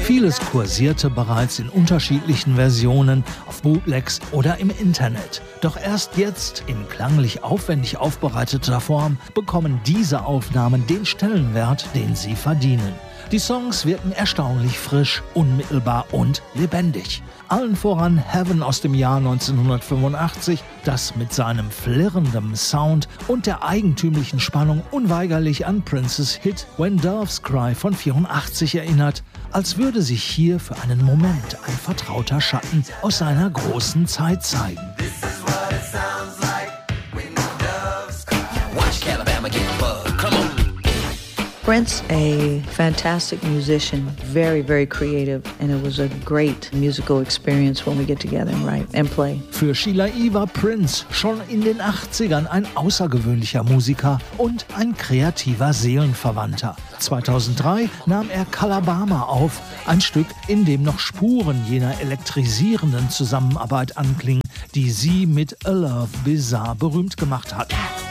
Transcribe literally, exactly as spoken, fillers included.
Vieles kursierte bereits in unterschiedlichen Versionen auf Bootlegs oder im Internet. Doch erst jetzt, in klanglich aufwendig aufbereiteter Form, bekommen diese Aufnahmen den Stellenwert, den sie verdienen. Die Songs wirken erstaunlich frisch, unmittelbar und lebendig. Allen voran Heaven aus dem Jahr neunzehnhundertfünfundachtzig, das mit seinem flirrenden Sound und der eigentümlichen Spannung unweigerlich an Princes Hit When Doves Cry von vierundachtzig erinnert, als würde sich hier für einen Moment ein vertrauter Schatten aus seiner großen Zeit zeigen. Prince, a fantastic musician, very, very creative, and it was a great musical experience when we get together and write and play. Für Sheila E. war Prince schon in den achtzigern ein außergewöhnlicher Musiker und ein kreativer Seelenverwandter. zweitausenddrei nahm er Calabama auf, ein Stück, in dem noch Spuren jener elektrisierenden Zusammenarbeit anklingen, die sie mit A Love Bizarre berühmt gemacht hat.